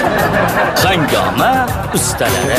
Hangoma ustalari.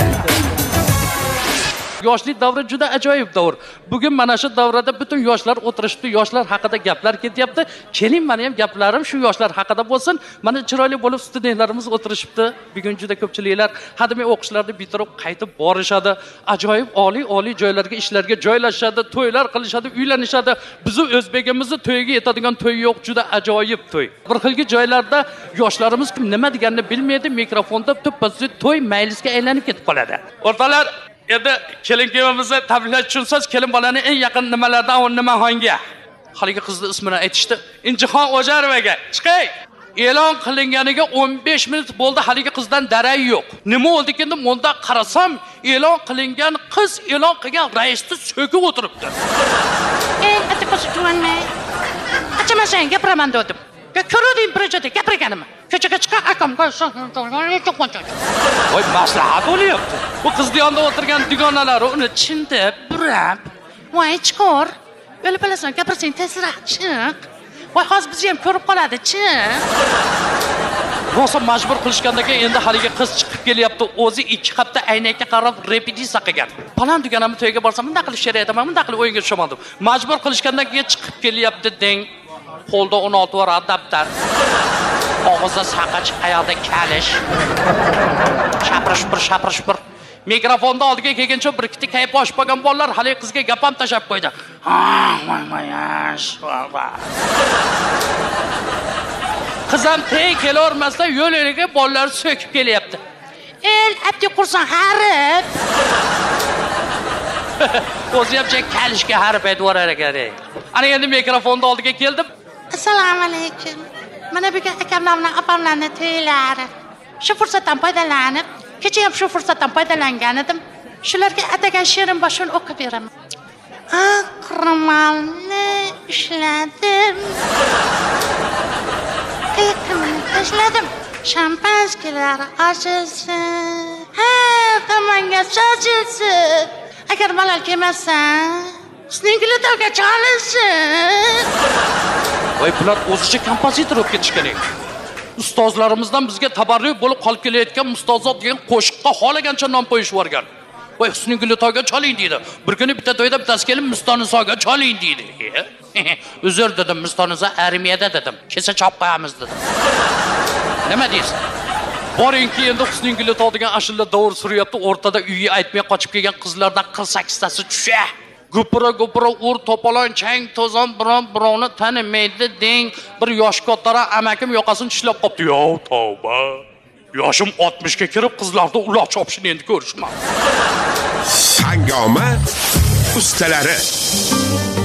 Yoshlik davri juda ajoyib davr. Bugun mana shu davrada butun yoshlar o'tirishibdi, yoshlar haqida gaplar ketyapti. Keling, meni ham gaplarim shu yoshlar haqida bo'lsin. Mana chiroyli bo'lib studentlarimiz o'tirishibdi. Bugun juda ko'pchiliklar hademay o'qishlarni bitirib qaytib borishadi. Ajoyib oliy joylarga, ishlarga joylashadi, to'ylar qilishadi, uylanishadi. Bizni o'zbegimizning to'yiga yetadigan to'y yo'q, juda ajoyib to'y. Bir xilgi joylarda yoshlarimiz nima deganini bilmaydi, mikrofonda to'ppasi to'y maylisga aylanib ketib qoladi. O'rtalar endi kelin-kuyovimizni tabriklash uchun so'z kelin bolani eng yaqin nimalardan Nimaxonga. Haligi qizni ismini aytishdi. Injixon O'jarovaga. Chiqay. E'lon qilinganiga 15 minut bo'ldi, haligi qizdan darak yo'q. Nima bo'ldi endi? Munda qarasam, e'lon qilingan qiz e'lon qilgan raisni so'kib o'tiribdi. Atiqasi tuvanmay. Achamasang gapiraman dedim. Ko'rdim birjada gapirganimni. Ko'chaga chiqib akamga voy maslahat bo'lyapti. Bu qizni yonida o'tirgan dugonalari uni chindib, burab, voy chiqor. O'lib bilasan, gapirsang tezroq chiq. Voy hozir bizni ham ko'rib qoladi, chiq. Rosa majbur qilishgandan keyin endi haligi qiz chiqib kelyapti. O'zi 2 hafta aynakka qarab repetisiya qilgan. Baland dugonamni to'yiga borsam, bunday qilib she'r aytaman, bunday qilib o'yinga tushaman. Majbur qilishgandan keyin chiqib kelyapti deng. Qo'lda 16 varaq daftar. Og'izda saqach, oyoqda kalish. Shapirish bir. Mikrofonda oldiga kelgancha bir ikkita kayib bosh bo'lgan bolalar haligi qizga gap ham tashab qo'ydi. Qiz ham tey kelavermasdan yo'liga bolalar so'kib kelyapti. Abdi qursan harib. O'zi ham kalishga harib aytvorar ekan. Ana endi mikrofonda oldiga keldim. Assalomu alaykum. Mana bugun akamlarning opamlarning to'ylari. Shu fursatdan foydalanib, kecha ham shu fursatdan foydalangan edim. Shularga atagan she'rim boshini o'qib beraman. Aqramalni ishladim. Qiyiqimni tashladim. Shampanskilar ochilsin. Tomonga sochilsin. Agar malol kelmasan, sizning to'yga chalinsin. Voy bular o'zicha kompozitor bo'lib ketish kerak. Ustozlarimizdan bizga tabarruk bo'lib qolib kelayotgan Mustozot degan qo'shiqqa xolagancha nom qo'yishib yuborgan. Voy Husnul to'yga chaling deydi. Bir kuni bitta to'yda bittasi kelib Mustonisoga chaling deydi. Uzr dedim, Mustoniso armiyada dedim. Kesa chop qo'yamiz dedim. Nima deysiz? Boringki endi Husnul to'y degan ashula davr suryapti. O'rtada uyga aytmay qochib kelgan qizlardan 48 tasi tusha. Gupura ur to'polon chang to'zon birovni tanimaydi deng. Bir yosh kattara amakim yoqasini tishlab qopti. Yo tavba. Yoshim 60 ga kirib qizlarni uloq chopishini endi ko'rishman. Hangoma ustalari.